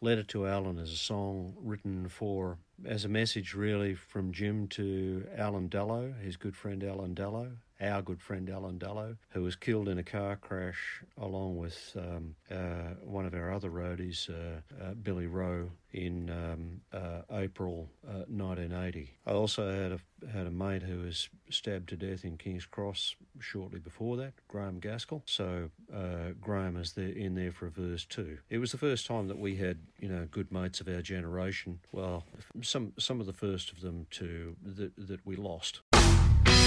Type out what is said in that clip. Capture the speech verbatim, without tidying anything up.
Letter to Alan is a song written for, as a message really from Jim to Alan Dallow, his good friend Alan Dallow, our good friend Alan Dallow, who was killed in a car crash along with um, uh, one of our other roadies, uh, uh, Billy Rowe, in um, uh, April uh, nineteen eighty. I also had a had a mate who was stabbed to death in King's Cross shortly before that, Graham Gaskell. So uh, Graham is there in there for a verse too. It was the first time that we had, you know, good mates of our generation. Well, some some of the first of them to that that we lost.